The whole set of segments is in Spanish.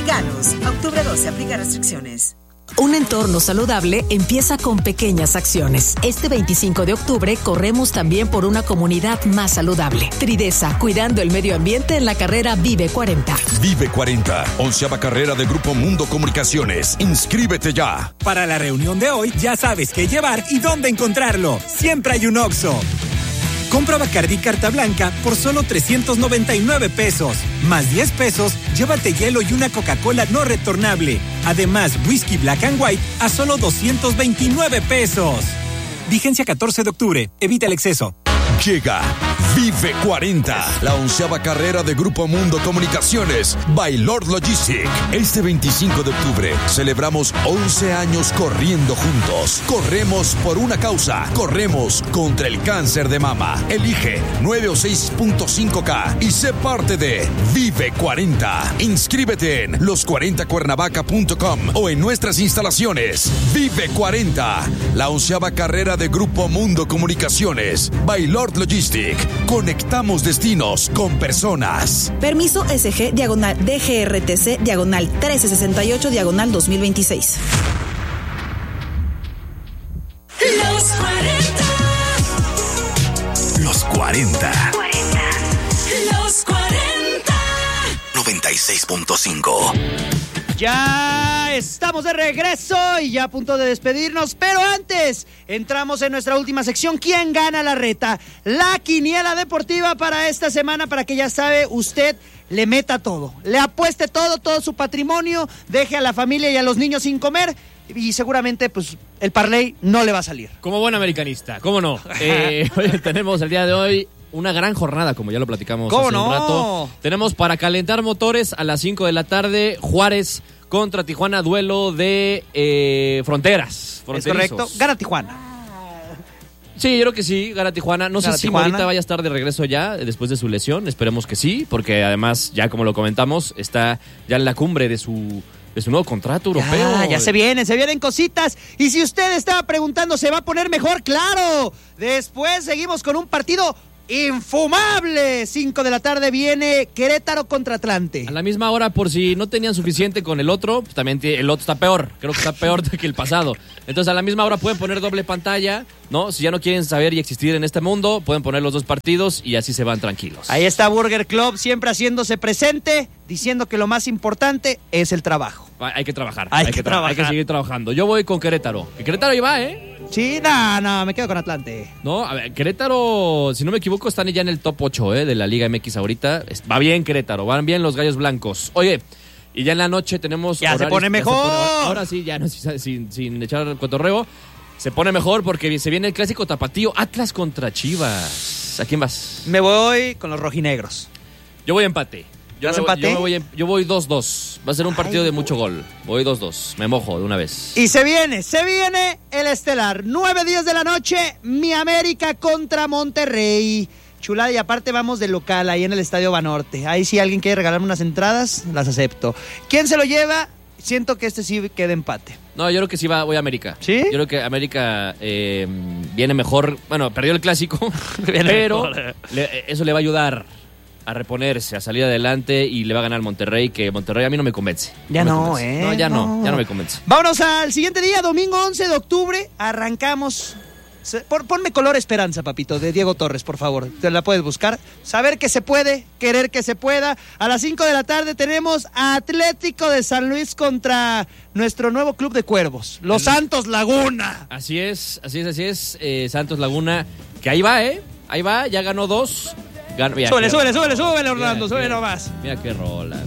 Mexicanos. Octubre 12, aplica restricciones. Un entorno saludable empieza con pequeñas acciones. Este 25 de octubre corremos también por una comunidad más saludable. Tridesa, cuidando el medio ambiente en la carrera Vive 40. Vive 40, 11ª carrera de Grupo Mundo Comunicaciones. Inscríbete ya. Para la reunión de hoy, ya sabes qué llevar y dónde encontrarlo. Siempre hay un Oxxo. Compra Bacardí Carta Blanca por solo 399 pesos. Más 10 pesos, llévate hielo y una Coca-Cola no retornable. Además, whisky Black and White a solo 229 pesos. Vigencia 14 de octubre. Evita el exceso. Llega Vive 40, la 11ª carrera de Grupo Mundo Comunicaciones by Lord Logistic. Este 25 de octubre celebramos 11 años corriendo juntos. Corremos por una causa. Corremos contra el cáncer de mama. Elige 9 o 6.5K y sé parte de Vive 40. Inscríbete en los40cuernavaca.com o en nuestras instalaciones. Vive 40, la 11ª carrera de Grupo Mundo Comunicaciones by Lord Logistic. Conectamos destinos con personas. Permiso SG DGRTC 1368 Los 40. Los 40. 96.5. Ya estamos de regreso y ya a punto de despedirnos, pero antes entramos en nuestra última sección. ¿Quién gana la reta? La quiniela deportiva para esta semana, para que ya sabe, usted le meta todo, le apueste todo su patrimonio, deje a la familia y a los niños sin comer y seguramente pues el parlay no le va a salir. Como buen americanista, ¿cómo no? Hoy tenemos el día de hoy una gran jornada, como ya lo platicamos hace un rato. Tenemos para calentar motores a las 5 de la tarde, Juárez contra Tijuana, duelo de fronteras. Es correcto, gana Tijuana. Sí, yo creo que sí, gana Tijuana. No sé si Morita vaya a estar de regreso ya después de su lesión. Esperemos que sí, porque además, ya como lo comentamos, está ya en la cumbre de su nuevo contrato europeo. Ya se vienen cositas. Y si usted estaba preguntando, ¿se va a poner mejor? ¡Claro! Después seguimos con un partido infumable. 5 de la tarde viene Querétaro contra Atlante. A la misma hora, por si no tenían suficiente con el otro, pues también el otro está peor. Creo que está peor que el pasado. Entonces, a la misma hora pueden poner doble pantalla, ¿no? Si ya no quieren saber y existir en este mundo, pueden poner los dos partidos y así se van tranquilos. Ahí está Burger Club, siempre haciéndose presente, diciendo que lo más importante es el trabajo. Hay que trabajar. Hay que trabajar. Hay que seguir trabajando. Yo voy con Querétaro. Que Querétaro ahí va, ¿eh? Sí, no, me quedo con Atlante. No, a ver, Querétaro, si no me equivoco, están ya en el top 8 de la Liga MX ahorita. Va bien Querétaro, van bien los Gallos Blancos. Oye, y ya en la noche tenemos... Ya horarios, se pone mejor. Ahora sí, ya no, sin echar el cotorreo. Se pone mejor porque se viene el clásico tapatío. Atlas contra Chivas. ¿A quién vas? Me voy con los rojinegros. Yo voy a empate. Yo voy 2-2. Va a ser un partido de mucho gol. Voy 2-2. Me mojo de una vez. Y se viene el estelar. 9:10 de la noche, mi América contra Monterrey. Chulada, y aparte vamos de local ahí en el Estadio Banorte. Ahí si alguien quiere regalarme unas entradas, las acepto. ¿Quién se lo lleva? Siento que este sí queda empate. No, yo creo que sí voy a América. ¿Sí? Yo creo que América viene mejor. Bueno, perdió el clásico, pero eso le va a ayudar a reponerse, a salir adelante y le va a ganar Monterrey, que Monterrey a mí no me convence. Ya no me convence. Vámonos al siguiente día, domingo 11 de octubre, arrancamos. Ponme Color Esperanza, papito, de Diego Torres, por favor. Te la puedes buscar. Saber que se puede, querer que se pueda. A las 5 de la tarde tenemos Atlético de San Luis contra nuestro nuevo club de cuervos, los Santos Laguna. Así es. Santos Laguna, que ahí va, Ahí va, ya ganó 2. Súbele, Orlando, súbele nomás. Mira qué rola.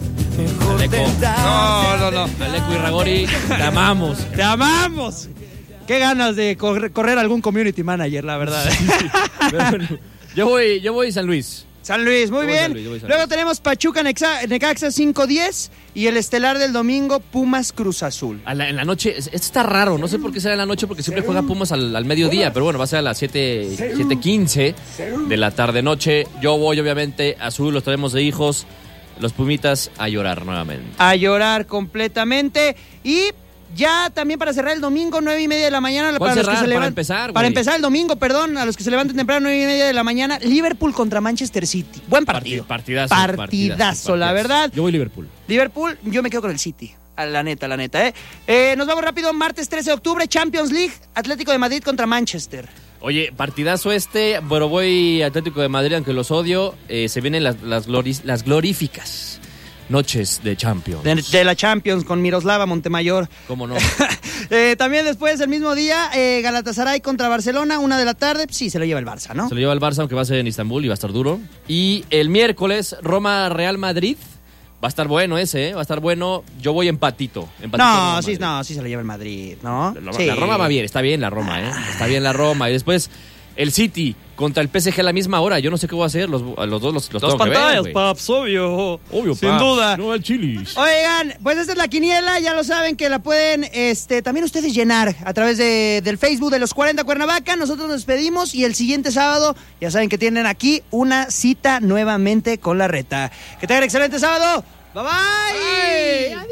No. Aleco y Ragori, te amamos. ¡Te amamos! Qué ganas de correr algún community manager, la verdad. Bueno, yo voy San Luis. San Luis, muy bien. Luego tenemos Pachuca Necaxa 5:10 y el estelar del domingo Pumas Cruz Azul. En la noche, esto está raro, no sé por qué será en la noche, porque siempre juega Pumas al mediodía, pero bueno, va a ser a las 7:15 de la tarde-noche. Yo voy, obviamente, Azul, los traemos de hijos, los Pumitas a llorar nuevamente. A llorar completamente y Ya también para cerrar el domingo, 9:30 de la mañana. ¿Cuál para cerrar? los que se Para levantan. empezar, Para güey. empezar el domingo, perdón, a los que se levanten temprano, 9:30 de la mañana. Liverpool contra Manchester City. Buen partido. Partidazo, Partidazo, la verdad. Yo voy Liverpool. Liverpool, yo me quedo con el City. La neta, Nos vamos rápido, martes 13 de octubre, Champions League, Atlético de Madrid contra Manchester. Oye, partidazo pero voy Atlético de Madrid, aunque los odio. Se vienen las gloríficas noches de Champions. De la Champions con Miroslava Montemayor. ¿Cómo no? También después, el mismo día, Galatasaray contra Barcelona, 1 de la tarde. Sí, se lo lleva el Barça, ¿no? Se lo lleva el Barça, aunque va a ser en Istambul y va a estar duro. Y el miércoles, Roma-Real Madrid. Va a estar bueno ese, Va a estar bueno. Yo voy empatito. No, sí se lo lleva el Madrid, ¿no? Sí. La Roma va bien, está bien la Roma, Está bien la Roma. Y después, el City contra el PSG a la misma hora. Yo no sé qué voy a hacer. Los dos los tengo pantallas, que ver, paps, obvio. Sin paps. duda. No al chilis. Oigan, pues esta es la quiniela, ya lo saben que la pueden también ustedes llenar a través del Facebook de los 40 Cuernavaca. Nosotros nos despedimos y el siguiente sábado ya saben que tienen aquí una cita nuevamente con la reta. Que tengan excelente sábado. Bye bye.